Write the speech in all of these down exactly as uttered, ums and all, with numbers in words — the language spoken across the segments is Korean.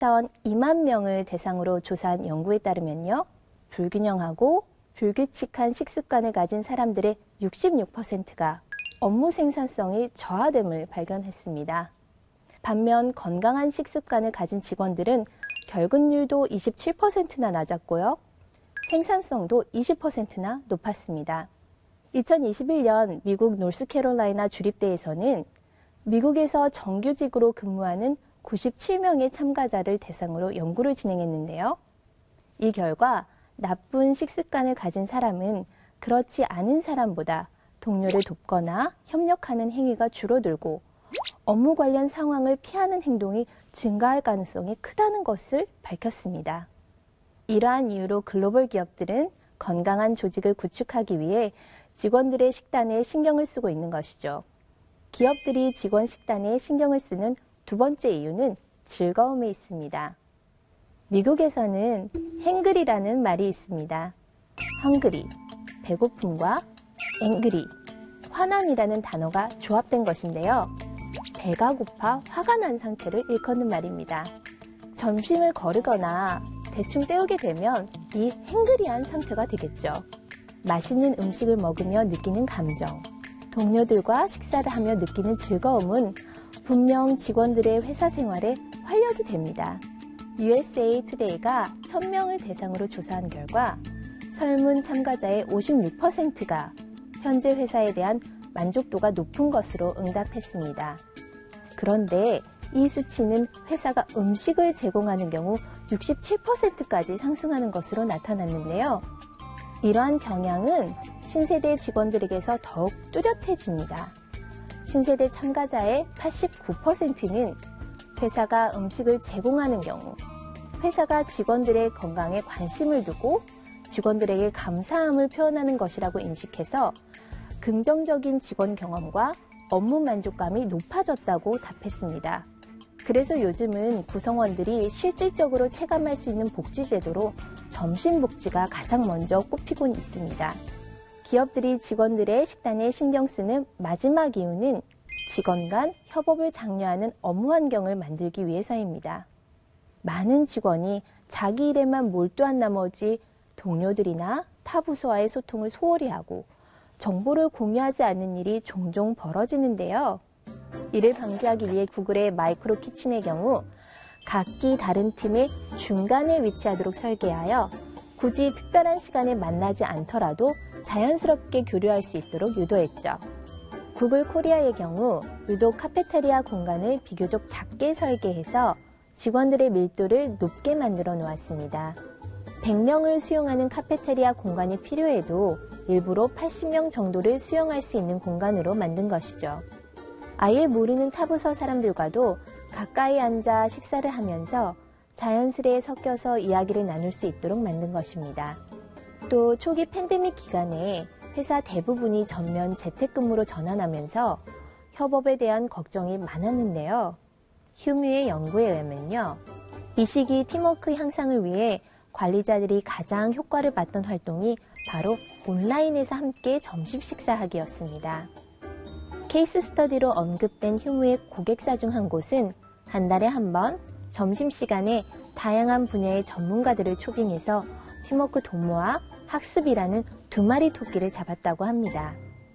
식사원 이만 명을 대상으로 조사한 연구에 따르면요. 불균형하고 불규칙한 식습관을 가진 사람들의 육십육 퍼센트가 업무 생산성이 저하됨을 발견했습니다. 반면 건강한 식습관을 가진 직원들은 결근율도 이십칠 퍼센트나 낮았고요. 생산성도 이십 퍼센트나 높았습니다. 이천이십일 년 미국 노스캐롤라이나 주립대에서는 미국에서 정규직으로 근무하는 구십칠 명의 참가자를 대상으로 연구를 진행했는데요. 이 결과 나쁜 식습관을 가진 사람은 그렇지 않은 사람보다 동료를 돕거나 협력하는 행위가 줄어들고 업무 관련 상황을 피하는 행동이 증가할 가능성이 크다는 것을 밝혔습니다. 이러한 이유로 글로벌 기업들은 건강한 조직을 구축하기 위해 직원들의 식단에 신경을 쓰고 있는 것이죠. 기업들이 직원 식단에 신경을 쓰는 두 번째 이유는 즐거움에 있습니다. 미국에서는 행그리라는 말이 있습니다. 헝그리, 배고픔과 앵그리, 화남이라는 단어가 조합된 것인데요. 배가 고파 화가 난 상태를 일컫는 말입니다. 점심을 거르거나 대충 때우게 되면 이 행그리한 상태가 되겠죠. 맛있는 음식을 먹으며 느끼는 감정, 동료들과 식사를 하며 느끼는 즐거움은 분명 직원들의 회사 생활에 활력이 됩니다. 유에스에이 투데이가 천 명을 대상으로 조사한 결과 설문 참가자의 오십육 퍼센트가 현재 회사에 대한 만족도가 높은 것으로 응답했습니다. 그런데 이 수치는 회사가 음식을 제공하는 경우 육십칠 퍼센트까지 상승하는 것으로 나타났는데요. 이러한 경향은 신세대 직원들에게서 더욱 뚜렷해집니다. 신세대 참가자의 팔십구 퍼센트는 회사가 음식을 제공하는 경우 회사가 직원들의 건강에 관심을 두고 직원들에게 감사함을 표현하는 것이라고 인식해서 긍정적인 직원 경험과 업무 만족감이 높아졌다고 답했습니다. 그래서 요즘은 구성원들이 실질적으로 체감할 수 있는 복지제도로 점심복지가 가장 먼저 꼽히고 있습니다. 기업들이 직원들의 식단에 신경 쓰는 마지막 이유는 직원 간 협업을 장려하는 업무 환경을 만들기 위해서입니다. 많은 직원이 자기 일에만 몰두한 나머지 동료들이나 타 부서와의 소통을 소홀히 하고 정보를 공유하지 않는 일이 종종 벌어지는데요. 이를 방지하기 위해 구글의 마이크로 키친의 경우 각기 다른 팀의 중간에 위치하도록 설계하여 굳이 특별한 시간에 만나지 않더라도 자연스럽게 교류할 수 있도록 유도했죠. 구글 코리아의 경우 유독 카페테리아 공간을 비교적 작게 설계해서 직원들의 밀도를 높게 만들어 놓았습니다. 백 명을 수용하는 카페테리아 공간이 필요해도 일부러 팔십 명 정도를 수용할 수 있는 공간으로 만든 것이죠. 아예 모르는 타부서 사람들과도 가까이 앉아 식사를 하면서 자연스레 섞여서 이야기를 나눌 수 있도록 만든 것입니다. 또 초기 팬데믹 기간에 회사 대부분이 전면 재택근무로 전환하면서 협업에 대한 걱정이 많았는데요. 휴뮤의 연구에 의하면요. 이 시기 팀워크 향상을 위해 관리자들이 가장 효과를 봤던 활동이 바로 온라인에서 함께 점심 식사하기였습니다. 케이스 스터디로 언급된 휴무의 고객사 중 한 곳은 한 달에 한 번 점심시간에 다양한 분야의 전문가들을 초빙해서 팀워크 도모와 학습이라는 두 마리 토끼를 잡았다고 합니다.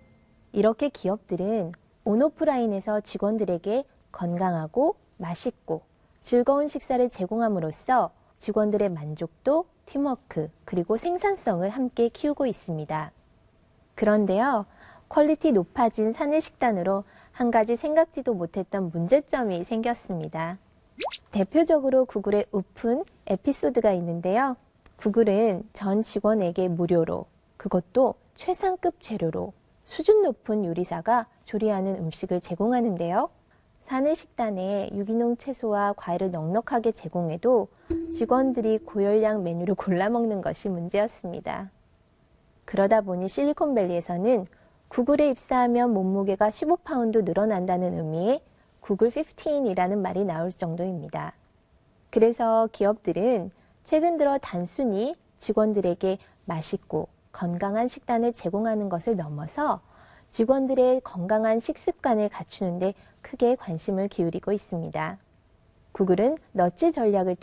이렇게 기업들은 온오프라인에서 직원들에게 건강하고 맛있고 즐거운 식사를 제공함으로써 직원들의 만족도, 팀워크, 그리고 생산성을 함께 키우고 있습니다. 그런데요, 퀄리티 높아진 사내 식단으로 한 가지 생각지도 못했던 문제점이 생겼습니다. 대표적으로 구글의 오픈 에피소드가 있는데요. 구글은 전 직원에게 무료로, 그것도 최상급 재료로 수준 높은 요리사가 조리하는 음식을 제공하는데요. 사내 식단에 유기농 채소와 과일을 넉넉하게 제공해도 직원들이 고열량 메뉴를 골라 먹는 것이 문제였습니다. 그러다 보니 실리콘밸리에서는 구글에 입사하면 몸무게가 십오 파운드 늘어난다는 의미의 구글 십오이라는 말이 나올 정도입니다. 그래서 기업들은 최근 들어 단순히 직원들에게 맛있고 건강한 식단을 제공하는 것을 넘어서 직원들의 건강한 식습관을 갖추는 데 크게 관심을 기울이고 있습니다. 구글은 너치 전략을